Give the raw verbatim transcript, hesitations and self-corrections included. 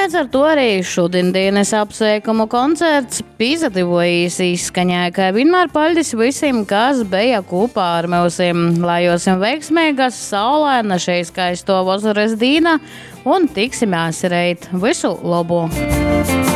līdz ar to arī šodien dienas apsveikumu koncerts pīzativojas izskaņā, kā vienmēr paļdis visiem, kas bija kopā ar mūsim. Lajosim veiksmīgas, saulaina šeit skaisto vasaras dīna un tiksimies reit. Visu labu!